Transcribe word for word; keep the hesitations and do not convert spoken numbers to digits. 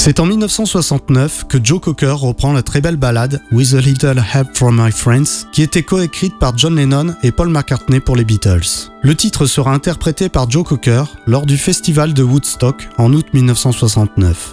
C'est en dix-neuf cent soixante-neuf que Joe Cocker reprend la très belle ballade With a Little Help from My Friends, qui était coécrite par John Lennon et Paul McCartney pour les Beatles. Le titre sera interprété par Joe Cocker lors du festival de Woodstock en août dix-neuf cent soixante-neuf.